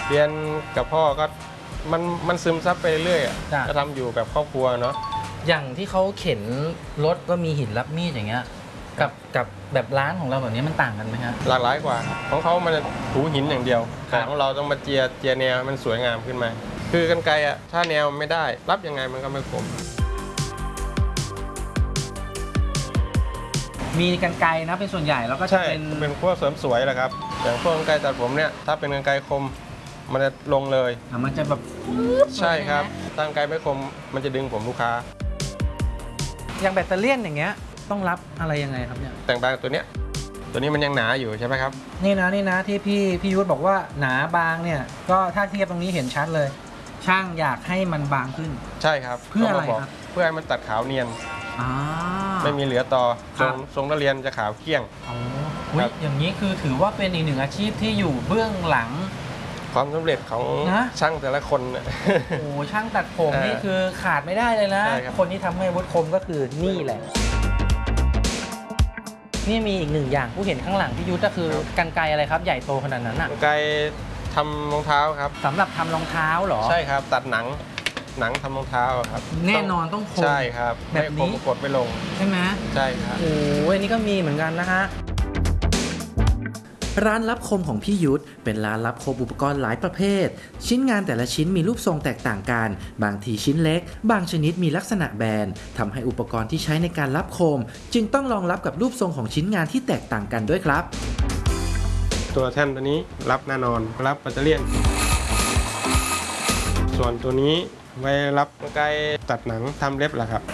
เรียนกับพ่อก็มันซึมซับไปเรื่อยๆก็ทำอยู่แบบครอบครัวเนาะอย่างที่เขาเข็นรถก็มีหินรับมีดอย่างเงี้ยกับแบบร้านของเราแบบนี้มันต่างกันไหมฮะหลากหลายกว่าของเขามันถูหินอย่างเดียวแต่ของเราต้องมาเจียแนวมันสวยงามขึ้นมาคือกรรไกรถ้าแนวไม่ได้รับยังไงมันก็ไม่คมมีกรรไกรนะเป็นส่วนใหญ่แล้วก็จะเป็นพวกเสริมสวยแหละครับอย่างพวกกรรไกรตัดผมเนี่ยถ้าเป็นกรรไกรคมมันจะลงเลยมันจะแบบใช่ครับถ้ากรรไกรไม่คมมันจะดึงผมลูกค้าอย่างแบตเตอรี่อย่างเงี้ยต้องรับอะไรยังไงครับเนี่ยแต่งบางตัวนี้มันยังหนาอยู่ใช่ไหมครับนี่นะที่พี่ยุทธบอกว่าหนาบางเนี่ยก็ถ้าเทียบตรงนี้เห็นชัดเลย ช่างอยากให้มันบางขึ้นใช่ครับเพื่ออะไรครับเพื่อให้มันตัดขาวเนียนไม่มีเหลือต่อทรงนักเรียนจะขาวเกลี้ยงอย่างนี้คือถือว่าเป็นอีกหนึ่งอาชีพที่อยู่เบื้องหลังความสำเร็จของช่างแต่ละคนโอ้ช่างตัดผมนี่คือขาดไม่ได้เลยนะคนที่ทำให้วุฒิคมก็คือนี่แหละนี่มีอีกหนึ่งอย่างผู้เห็นข้างหลังพี่ยุทธก็คือกรรไกรอะไรครับใหญ่โตขนาดนั้นอ่ะกรรไกรทำรองเท้าครับสำหรับทำรองเท้าเหรอใช่ครับตัดหนังทำรองเท้าครับแน่นอนต้องคมใช่ครับแบบนี้กดไม่ลงใช่ไหมใช่ครับโอ้ยนี่ก็มีเหมือนกันนะฮะร้านรับคมของพี่ยุทธเป็นร้านรับคมอุปกรณ์หลายประเภทชิ้นงานแต่ละชิ้นมีรูปทรงแตกต่างกันบางทีชิ้นเล็กบางชนิดมีลักษณะแบนทำให้อุปกรณ์ที่ใช้ในการรับคมจึงต้องรองรับกับรูปทรงของชิ้นงานที่แตกต่างกันด้วยครับตัวแท่นตัวนี้รับแน่นอนรับแบตเตอรี่ส่วนตัวนี้ไว้รับกรรไกรตัดหนังทำเล็บแหละครับ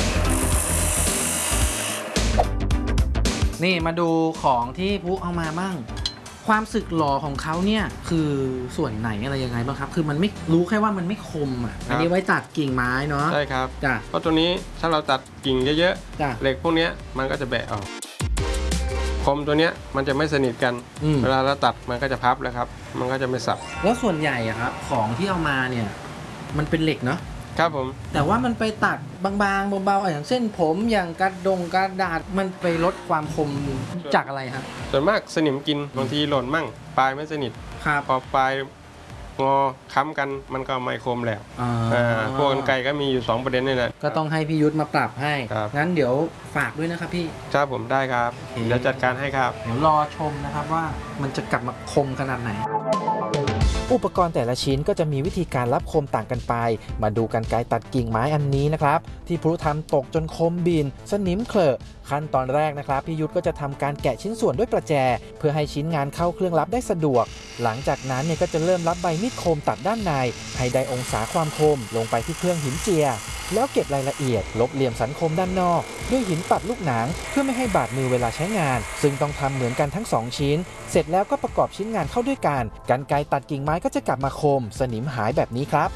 นี่มาดูของที่ปุ๊เอามาบ้างความสึกหล่อของเขาเนี่ยคือส่วนไหนอะไรยังไงบ้างครับคือมันไม่รู้แค่ว่ามันไม่คมอ่ะอันนี้ไว้ตัดกิ่งไม้เนาะใช่ครับจ้ะเพราะตัวนี้ถ้าเราตัดกิ่งเยอะๆเหล็กพวกนี้มันก็จะแบะออกคมตัวนี้มันจะไม่สนิทกันเวลาเราตัดมันก็จะพับแล้วครับมันก็จะไม่สับแล้วส่วนใหญ่อะครับของที่เอามาเนี่ยมันเป็นเหล็กเนาะครับผมแต่ว่ามันไปตัดบางๆเบาๆอย่างเส้นผมอย่างกระดาษมันไปลดความคมจากอะไรครับส่วนมากสนิมกินบางทีหล่นมั่งปลายไม่สนิทพอปลายงอค้ำกันมันก็ไม่คมแล้วพวกกรรไกรก็มีอยู่2ประเด็นนี่แหละก็ต้องให้พี่ยุทธมาปรับให้งั้นเดี๋ยวฝากด้วยนะครับพี่ครับผมได้ครับเดี๋ยวจัดการให้ครับเดี๋ยวรอชมนะครับว่ามันจะกลับมาคมขนาดไหนอุปกรณ์แต่ละชิ้นก็จะมีวิธีการรับคมต่างกันไปมาดูกรรไกรตัดกิ่งไม้อันนี้นะครับที่พลุทำตกจนคมบินสนิมเคลอะขั้นตอนแรกนะครับพี่ยุทธก็จะทำการแกะชิ้นส่วนด้วยประแจเพื่อให้ชิ้นงานเข้าเครื่องรับได้สะดวกหลังจากนั้นเนี่ยก็จะเริ่มรับใบมีดคมตัดด้านในให้ได้องศาความคมลงไปที่เครื่องหินเจียแล้วเก็บรายละเอียดลบเหลี่ยมสันคมด้านนอกด้วยหินปัดลูกหนังเพื่อไม่ให้บาดมือเวลาใช้งานซึ่งต้องทำเหมือนกันทั้ง2ชิ้นเสร็จแล้วก็ประกอบชิ้นงานเข้าด้วยกันกรรไกรตัดกิ่งไม้ก็จะกลับมาคมสนิมหายแบบนี้ครับ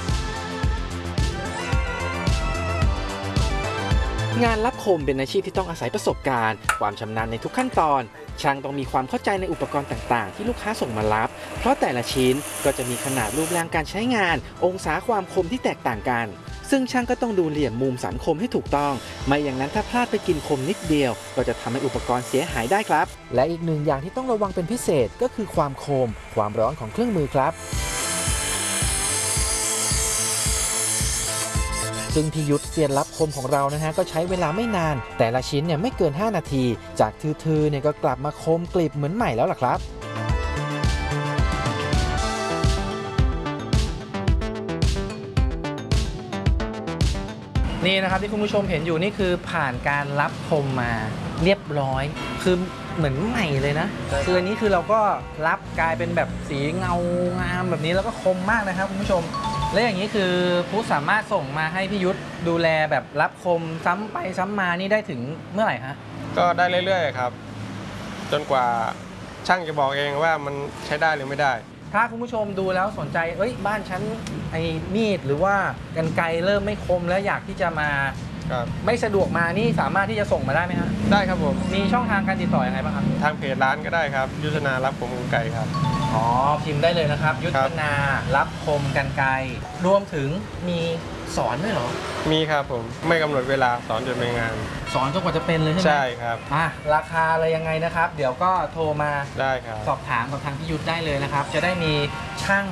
งานรับคมเป็นอาชีพที่ต้องอาศัยประสบการณ์ความชำนาญในทุกขั้นตอนช่างต้องมีความเข้าใจในอุปกรณ์ต่างๆที่ลูกค้าส่งมารับเพราะแต่ละชิ้นก็จะมีขนาดรูปร่างการใช้งานองศาความคมที่แตกต่างกันซึ่งช่างก็ต้องดูเหลี่ยมมุมสันคมให้ถูกต้องไม่อย่างนั้นถ้าพลาดไปกินคมนิดเดียวก็จะทำให้อุปกรณ์เสียหายได้ครับและอีกหนึ่งอย่างที่ต้องระวังเป็นพิเศษก็คือความคมความร้อนของเครื่องมือครับซึ่งพี่ยุทธเซียนรับคมของเรานะฮะก็ใช้เวลาไม่นานแต่ละชิ้นเนี่ยไม่เกิน5นาทีจากทื่อๆเนี่ยก็กลับมาคมกลิบเหมือนใหม่แล้วล่ะครับนี่นะครับที่คุณผู้ชมเห็นอยู่นี่คือผ่านการรับคมมาเรียบร้อยคือเหมือนใหม่เลยนะคืออันนี้คือเราก็รับกลายเป็นแบบสีเงางามแบบนี้แล้วก็คมมากนะครับคุณผู้ชมและอย่างนี้คือผู้สามารถส่งมาให้พี่ยุทธดูแลแบบรับคมซ้ำไปซ้ำมานี่ได้ถึงเมื่อไหร่ฮะก็ได้เรื่อยๆครับจนกว่าช่างจะบอกเองว่ามันใช้ได้หรือไม่ได้ถ้าคุณผู้ชมดูแล้วสนใจบ้านฉันไอ้มีดหรือว่ากรรไกรเริ่มไม่คมแล้วอยากที่จะมาไม่สะดวกมานี่สามารถที่จะส่งมาได้ไหมฮะได้ครับผมมีช่องทางการติดต่อยังไงบ้างครับทางเพจร้านก็ได้ครับยุทธนารับคมกรรไกรครับอ๋อพิมพ์ได้เลยนะครับยุทธนารับคมกรรไกรรวมถึงมีสอนด้วยเหรอมีครับผมไม่กำหนดเวลาสอนจนเป็นงานสอนจนกว่าจะเป็นเลยใช่ไหมใช่ครับราคาอะไรยังไงนะครับเดี๋ยวก็โทรมาได้ครับสอบถามกับทางพี่ยุทธได้เลยนะครับจะได้มีช่าง